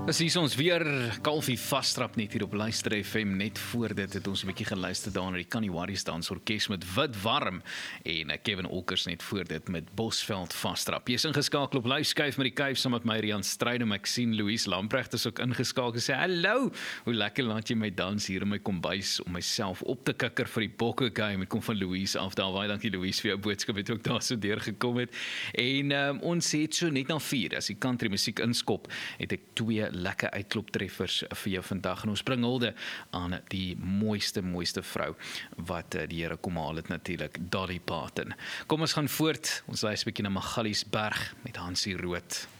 Dis hier ons weer Kalfie vastrap net hier op Luister FM. Net voor dit het ons 'n bietjie geluister daar na die Kaniwaris Dansorkes met Wit Warm en Kevin Olkers net voor dit met Bosveld vastrap. Jy's ingeskakel op Luiskuif met die kuif saam met my Rian Strydom. Ek sien Louise Lamprecht is ook ingeskakel. Sê hallo. Hoe lekker laat jy my dans hier in my kombuis om myself op te kikker vir die bokke game. Ek kom van Louise af daar. Baie dankie Louise vir jou boodskap het ook daar so deurgekom het. En ons het so net na 4 as die country musiek inskop, het ek 2 lekker uitkloptreffers vir jou vandag en ons bring hulde aan die mooiste vrou wat die Here kom haal het natuurlik, Dolly Parton. Kom ons gaan voort, ons luister 'n bietjie na Magaliesberg met Hansie Rood.